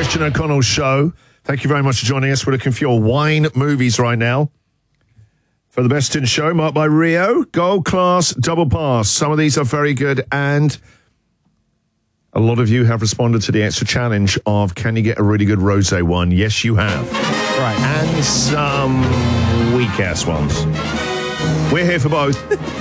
Christian O'Connell Show. Thank you very much for joining us. We're looking for your wine movies right now. For the best in show, marked by Rio, Gold Class, Double Pass. Some of these are very good, and a lot of you have responded to the extra challenge of can you get a really good rosé one? Yes, you have. Right. And some weak-ass ones. We're here for both.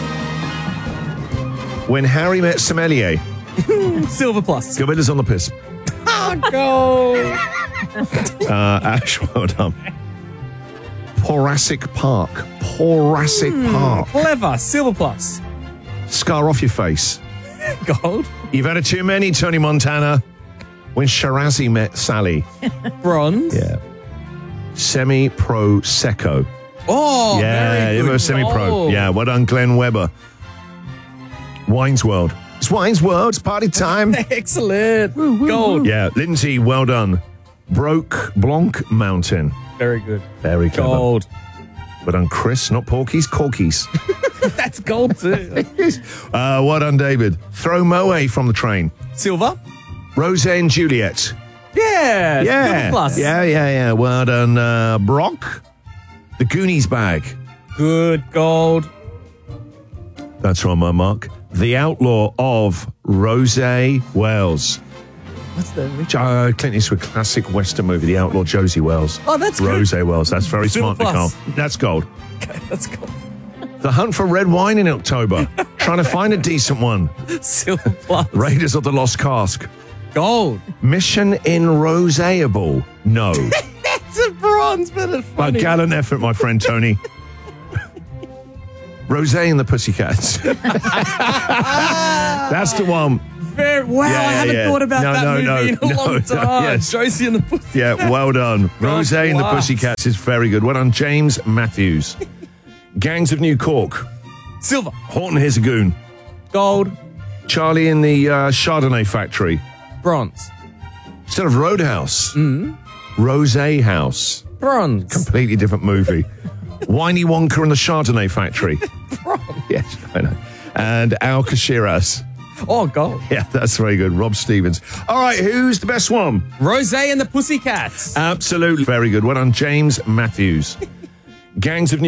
When Harry Met Sommelier. Silver plus. Gorillas on the piss. Oh, go. Ash, well done. Poracic Park. Park. Clever. Silver plus. Scar off your face. Gold. You've had it too many, Tony Montana. When Shirazi Met Sally. Bronze. Yeah. Semi-pro secco. Oh, very good. Semi-pro. Gold. Yeah, well done, Glenn Webber. Wine's World. It's Wine's World. It's party time. Excellent. Gold. Yeah, Lindsay, well done. Broke Blanc Mountain. Very good. Very clever. Gold. Well done, Chris. Not Porkies, Corkies. That's gold too. Well done, David. Throw Moe from the train. Silver. Rosé and Juliet. Yeah. Silver plus. Yeah. Well done, Brock. The Goonies bag. Good. Gold. That's right, my mark. The Outlaw of Rosé Wells. What's that? Clint Eastwood classic Western movie, The Outlaw, Josie Wells. Oh, that's good. Rosé Wells. That's very Silver smart, Nicole. plus. That's gold. Okay, that's gold. The Hunt for Red Wine in October. Trying to find a decent one. Silver plus. Raiders of the Lost Cask. Gold. Mission Enroseable. No. That's a bronze, but it's A funny. gallant effort, my friend Tony. Rosé and the Pussycats. That's the one. Wow, I haven't thought about that movie in a long time. Yes. Josie and the Pussycats. Yeah, well done. Rosé and the class. Pussycats is very good. Well done, James Matthews. Gangs of New Cork. Silver. Horton Here's a Goon. Gold. Charlie in the Chardonnay Factory. Bronze. Instead of Roadhouse. Rosé House. Bronze. Completely different movie. Whiny Wonka and the Chardonnay Factory. Yes, I know. And Al Kashiras. Oh, gold. Yeah, that's very good. Rob Stevens. All right, who's the best one? Rosé and the Pussycats. Absolutely very good. Well done, James Matthews. Gangs of New